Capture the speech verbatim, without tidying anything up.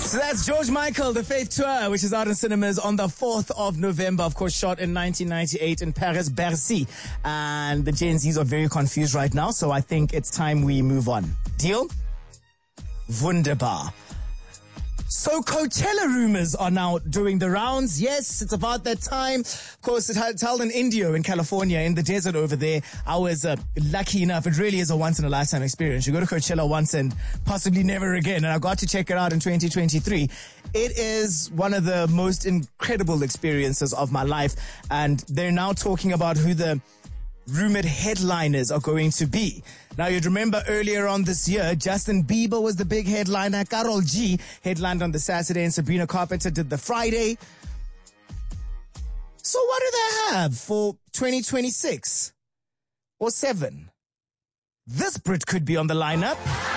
So that's George Michael, The Faith Tour, which is out in cinemas on the fourth of November, of course, shot in nineteen ninety-eight in Paris, Bercy. And the Gen Zs are very confused right now, so I think it's time we move on. Deal? Wunderbar. So Coachella rumors are now doing the rounds. Yes, it's about that time. Of course, it's held in Indio in California, in the desert over there. I was uh, lucky enough. It really is a once-in-a-lifetime experience. You go to Coachella once and possibly never again. And I got to check it out in twenty twenty-three. It is one of the most incredible experiences of my life. And they're now talking about who the rumored headliners are going to be. Now, you'd remember earlier on this year, Justin Bieber was the big headliner. Karol G headlined on the Saturday and Sabrina Carpenter did the Friday. So what do they have for twenty twenty-six or seven? This Brit could be on the lineup.